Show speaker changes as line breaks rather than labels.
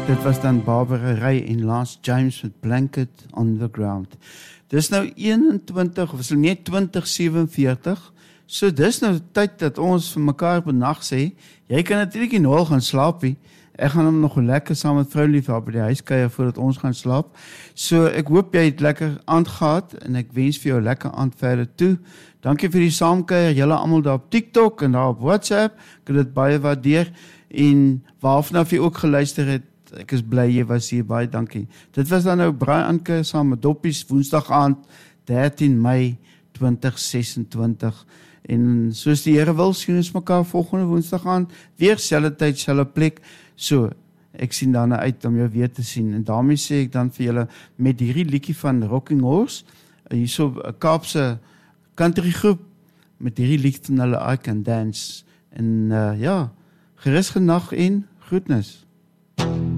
Dit was dan Barbara Ray en Lance James met Blanket on the Ground. Dis nou 21, of is het nie 2047, so dis nou tyd dat ons vir mekaar benag sê, jy kan natuurlijk nie nou gaan slaap nie, ek gaan hom nog lekker saam met vrou lief by die huis kuier voordat ons gaan slaap, so ek hoop jy het lekker aand gehad, en ek wens vir jou lekker aand verder toe. Dankie vir die saamkuier, julle almal daar op TikTok en daar op WhatsApp, ek het dit baie waardeer, en waarvan jy ook geluister het, ek is bly jy was hier, baie dankie. Dit was dan nou Braai Anke saam met Doppies, woensdag aand, 13 Mei 2026. En soos die Here wil, sien ons mekaar volgende woensdag aand, weer selfde tyd, selfde plek. So, ek sien daarna uit om jou weer te sien. En daarmee sê ek dan vir julle, met hierdie liedjie van Rocking Horse, hierso 'n Kaapse country groep, met hierdie lied van hulle I Can Dance. En ja, gerus genag en groetnis.